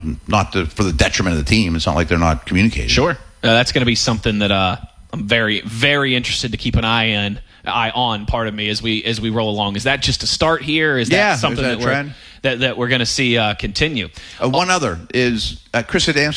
not for the detriment of the team. It's not like they're not communicating. Sure. That's going to be something that I'm very, very interested to keep an eye on. As we roll along. Is that just a start here? Is that something that we're going to see continue? One other is Chris Adamski